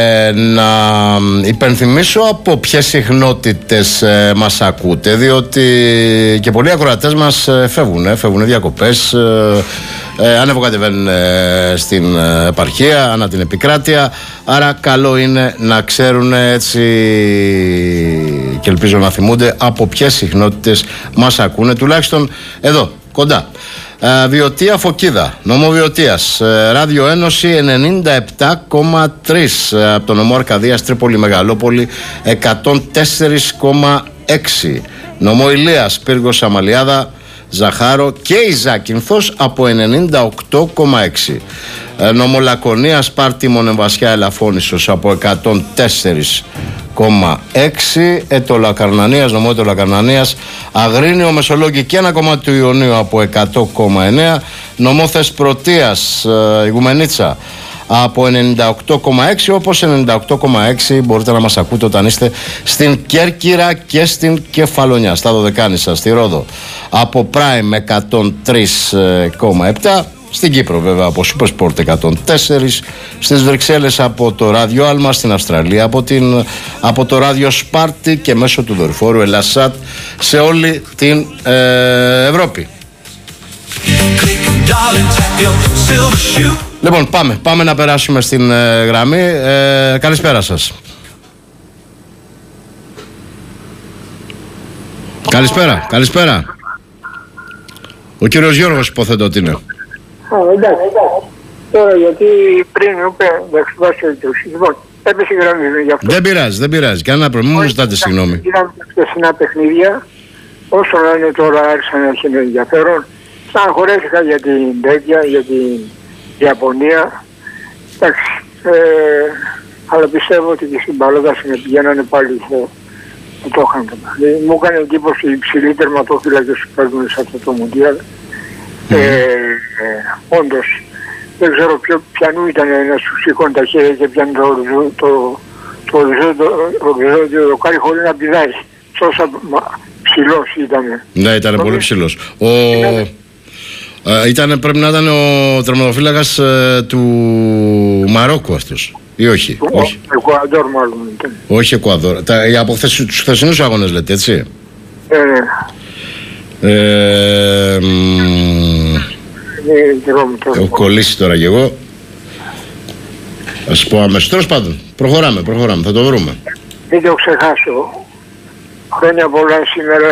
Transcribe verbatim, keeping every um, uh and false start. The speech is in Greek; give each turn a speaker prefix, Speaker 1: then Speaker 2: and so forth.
Speaker 1: Ε, να υπενθυμίσω από ποιες συχνότητες ε, μας ακούτε, διότι και πολλοί ακροατές μας ε, φεύγουν, ε, φεύγουν διακοπές, ε, ε, ανεβοκατεβαίνουν ε, στην επαρχία, ανά την επικράτεια, άρα καλό είναι να ξέρουν έτσι και ελπίζω να θυμούνται από ποιες συχνότητες μας ακούνε, τουλάχιστον εδώ κοντά. Uh, Βιωτία Φωκίδα, νομό Βιωτίας, uh, Ράδιο Ένωση ενενήντα επτά κόμμα τρία, uh, από το νομό Αρκαδίας Τρίπολη Μεγαλόπολη εκατόν τέσσερα κόμμα έξι, νομό Ηλίας Πύργος Αμαλιάδα Ζαχάρο και η Ζάκυνθος από ενενήντα οκτώ κόμμα έξι, uh, νομό Λακωνίας Πάρτι Μονεμβασιά Ελαφώνησος από εκατόν τέσσερα κόμμα έξι, Ετωλακαρνανίας, νομό Ετωλακαρνανίας Αγρίνιο Μεσολόγγι και ένα κομμάτι του Ιωνίου από εκατό κόμμα εννέα, νομό Θεσπρωτείας ε, Ιγουμενίτσα από ενενήντα οκτώ κόμμα έξι, όπως ενενήντα οκτώ κόμμα έξι μπορείτε να μας ακούτε όταν είστε στην Κέρκυρα και στην Κεφαλονιά, στα Δωδεκάνησα, στη Ρόδο από Prime εκατόν τρία κόμμα επτά, στην Κύπρο βέβαια από Supersport εκατόν τέσσερα, στις Βρυξέλλες από το Ράδιο Άλμα, στην Αυστραλία από, την, από το Ράδιο Σπάρτη και μέσω του δορυφόρου Ελασσάτ σε όλη την ε, Ευρώπη. Λοιπόν, πάμε, πάμε να περάσουμε στην ε, γραμμή. Ε, καλησπέρα σας. Καλησπέρα, καλησπέρα. Ο κύριος Γιώργος υποθέτω ότι είναι.
Speaker 2: Α, εντάξει. Τώρα γιατί πριν είπε, εντάξει, βάσει το λοιπόν, έπεσε η γραμμή γι' αυτό.
Speaker 1: Δεν πειράζει, δεν πειράζει. Κανένα πρόβλημα, μου ζητάτε συγγνώμη.
Speaker 2: Είδαμε χθεσινά παιχνίδια, όσο να είναι τώρα άρχισαν να έχει ενδιαφέρον. Στεναχωρέθηκα για την Τέκια, για την Ιαπωνία. Εντάξει, ε, αλλά πιστεύω ότι και στην Παλώτα πηγαίνανε πάλι σε το είχαν το παιχνίδι. Μου έκανε εντύπωση η υψηλή τερματοφύλακες που παίρνουν σε αυτό το Μουντιάλ. Mm. Ε, ε, όντως δεν ξέρω ποιο, ποιανού ήταν να σου σήκωνε τα χέρια και πιάνει το οριζόντιο δοκάρι χωρίς να πηδάει. Σώσα ψηλός ήταν.
Speaker 1: Ναι, ήταν πολύ ψηλός. Ο... Ε, ήταν, πρέπει να ήταν ο τερματοφύλακας ε, του Μαρόκου αυτός ή όχι?
Speaker 2: Ο,
Speaker 1: όχι.
Speaker 2: Εκουαδόρ μάλλον ήταν.
Speaker 1: Όχι Εκουαδόρ. Τα, από χθες, τους χθεσινούς αγώνες λέτε, έτσι?
Speaker 2: Ε, ναι.
Speaker 1: Ε, μ, έχω κολλήσει τώρα κι εγώ. Ας πω αμέσως. Τέλος πάντων, προχωράμε, προχωράμε, θα το βρούμε.
Speaker 2: Δεν το ξεχάσω. Χρόνια πολλά σήμερα.